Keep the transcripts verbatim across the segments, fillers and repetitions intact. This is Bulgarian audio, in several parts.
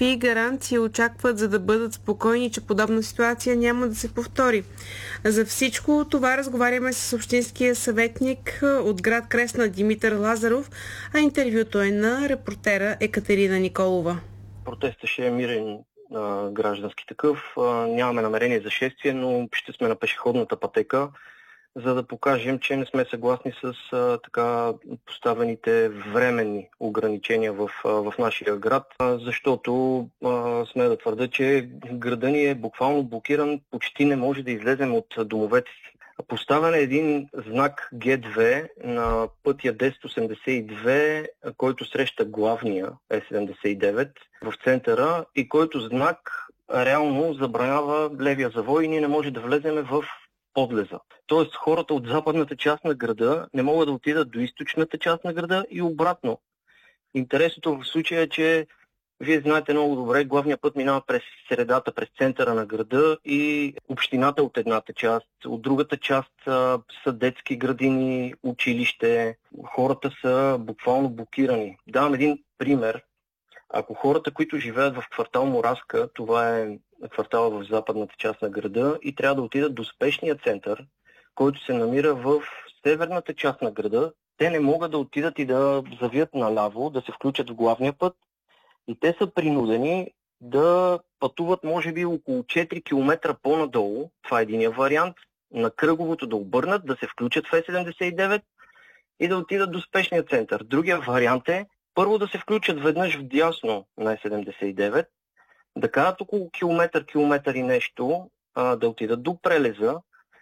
какви гаранции очакват, за да бъдат спокойни, че подобна ситуация няма да се повтори? За всичко това разговаряме с общинския съветник от град Кресна Димитър Лазаров, а интервюто е на репортера Екатерина Николова. Протестът ще е мирен а, граждански такъв. А, нямаме намерение за шествие, но ще сме на пешеходната пътека, за да покажем, че не сме съгласни с а, така поставените временни ограничения в, а, в нашия град, а, защото а, сме да твърда, че града ни е буквално блокиран, почти не може да излезем от домовете си. Поставен е един знак Г две на пътя десет осемдесет и две, който среща главния Е седемдесет и девет в центъра и който знак реално забранява левия завой и ние не може да влезем в подлеза. Тоест хората от западната част на града не могат да отидат до източната част на града и обратно. Интересното в случая е, че вие знаете много добре, главният път минава през средата, през центъра на града и общината от едната част, от другата част а, са детски градини, училище. Хората са буквално блокирани. Давам един пример. Ако хората, които живеят в квартал Моравска, това е квартала в западната част на града, и трябва да отидат до спешния център, който се намира в северната част на града, те не могат да отидат и да завият наляво, да се включат в главния път, и те са принудени да пътуват може би около четири километра по-надолу. Това е единия вариант. На кръговото да обърнат, да се включат в Е седемдесет и девет и да отидат до спешния център. Другия вариант е първо да се включат веднъж вдясно на Е седемдесет и девет, да карат около километър, километър и нещо, а, да отидат до прелеза,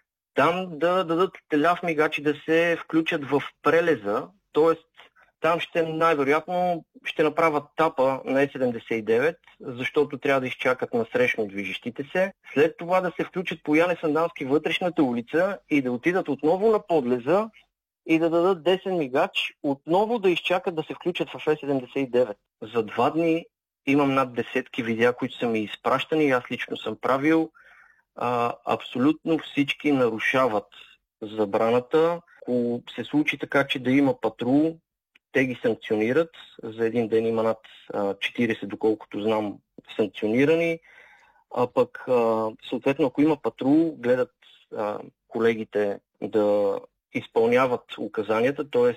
там да дадат ляв мигач и да се включат в прелеза, т.е. там ще най-вероятно ще направят тапа на Е седемдесет и девет, защото трябва да изчакат насрещно движещите се. След това да се включат по Яне Сандански вътрешната улица и да отидат отново на подлеза и да дадат десен мигач, отново да изчакат да се включат в Е седемдесет и девет. За два дни имам над десетки видеа, които са ми изпращани, аз лично съм правил. А, абсолютно всички нарушават забраната. Ако се случи така, че да има патрул, те ги санкционират. За един ден има над четирийсет, доколкото знам, санкционирани. А пък, а, съответно, ако има патрул, гледат а, колегите да изпълняват указанията, т.е.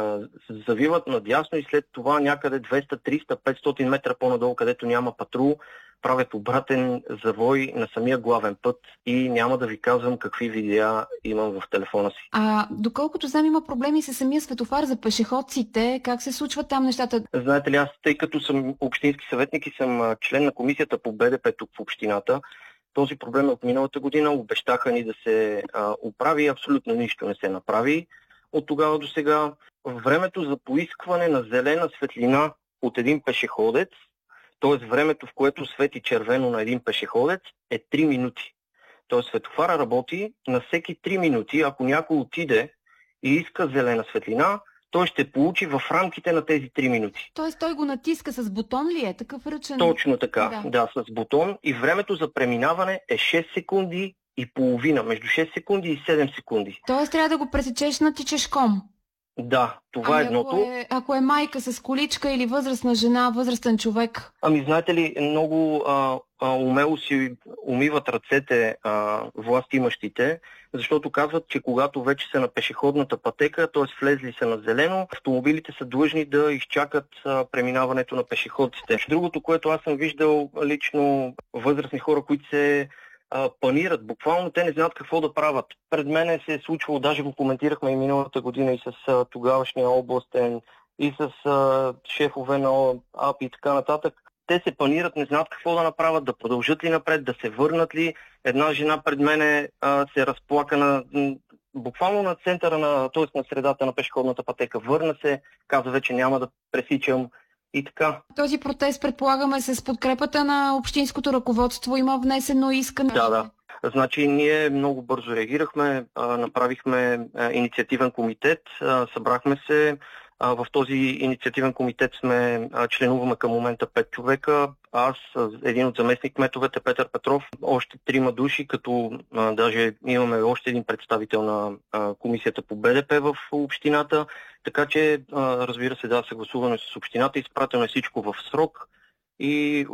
завиват надясно и след това някъде двеста, триста, петстотин метра по-надолу, където няма патрул, правят обратен завой на самия главен път и няма да ви казвам какви видеа имам в телефона си. А доколкото знам, има проблеми с самия светофар за пешеходците. Как се случват там нещата? Знаете ли, аз тъй като съм общински съветник и съм член на комисията по Б Д П тук в общината, този проблем е от миналата година, обещаха ни да се а, оправи, абсолютно нищо не се направи. От тогава до сега времето за поискване на зелена светлина от един пешеходец, т.е. времето, в което свети червено на един пешеходец, е три минути. Т.е. светофара работи на всеки три минути. Ако някой отиде и иска зелена светлина, той ще получи в рамките на тези три минути. Тоест той го натиска с бутон ли е? Такъв ръчен? Точно така, да. да, с бутон. И времето за преминаване е шест секунди и половина, между шест секунди и седем секунди. Тоест трябва да го пресечеш на-тичешком? Да, това ами е едното. Ако е, ако е майка с количка или възрастна жена, възрастен човек? Ами знаете ли, много а, а, умело си умиват ръцете а, властимащите, защото казват, че когато вече са на пешеходната пътека, т.е. влезли са на зелено, автомобилите са длъжни да изчакат а, преминаването на пешеходците. Другото, което аз съм виждал лично, възрастни хора, които се а, панират, буквално те не знаят какво да правят. Пред мен се е случвало, даже го коментирахме и миналата година и с а, тогавашния областен, и с а, шефове на АП и така нататък. Те се панират, не знаят какво да направят, да продължат ли напред, да се върнат ли. Една жена пред мене а, се разплака на, буквално на центъра, на, т.е. на средата на пешеходната пътека. Върна се, каза вече няма да пресичам и така. Този протест, предполагаме, с подкрепата на общинското ръководство, има внесено искане. Да, да. Значи ние много бързо реагирахме, а, направихме а, инициативен комитет, а, събрахме се. В този инициативен комитет сме членуваме към момента пет човека. Аз, един от заместник кметовете, Петър Петров, още трима души, като а, даже имаме още един представител на а, комисията по Б Д П в общината. Така че, а, разбира се, да, съгласуваме с общината, изпратено е всичко в срок и